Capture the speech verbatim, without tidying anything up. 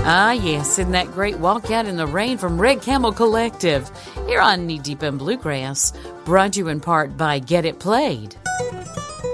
Ah, yes, isn't that great walkout in the rain from Red Camel Collective here on Knee Deep in Bluegrass, brought to you in part by Get It Played.